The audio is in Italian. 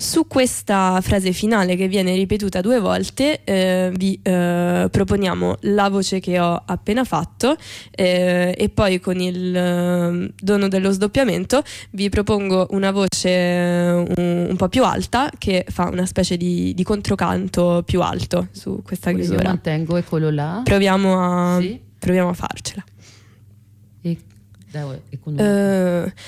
Su questa frase finale che viene ripetuta 2 volte vi proponiamo la voce che ho appena fatto e poi con il dono dello sdoppiamento vi propongo una voce un po' più alta che fa una specie di controcanto più alto su questa chiusura. Io mantengo, eccolo là. Proviamo a Sì. farcela. E con